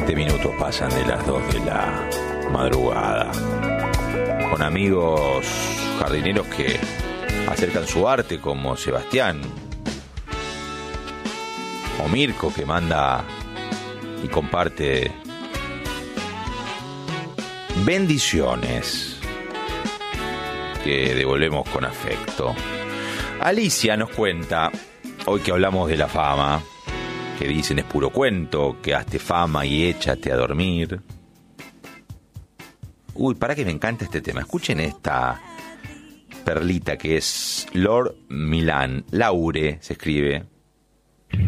Minutos pasan de las 2 de la madrugada. Con amigos jardineros que acercan su arte, como Sebastián o Mirko, que manda y comparte bendiciones que devolvemos con afecto. Alicia nos cuenta, hoy que hablamos de la fama, que dicen es puro cuento, que hazte fama y échate a dormir. Uy, para que me encanta este tema. Escuchen esta perlita que es Lord Milan. Laure se escribe.